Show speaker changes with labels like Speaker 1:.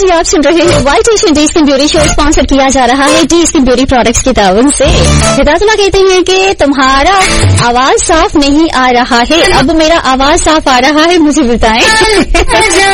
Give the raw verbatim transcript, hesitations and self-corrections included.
Speaker 1: चलिए आप सुन रहे हैं white Asian day skin beauty show, sponsor किया जा रहा है डी स्किन ब्यूटी प्रोडक्ट्स की ताउन से। हिदायतुल्लाह कहते हैं कि तुम्हारा आवाज साफ नहीं आ रहा है, अब मेरा आवाज साफ आ रहा है, मुझे बताएं।